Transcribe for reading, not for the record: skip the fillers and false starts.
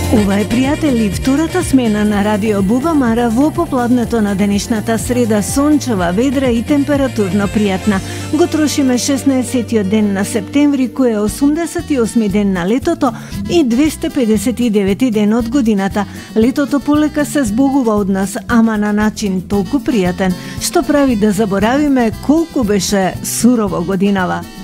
Ова е, пријатели, втората смена на Радио Буба Мара во попладнето на денешната среда, сончева, ведра и температурно пријатна. Го трошиме 16-тиот ден на септември, кој е 88 ден на летото и 259 ден од годината. Летото полека се збогува од нас, ама на начин толку пријатен, што прави да заборавиме колку беше сурово годинава.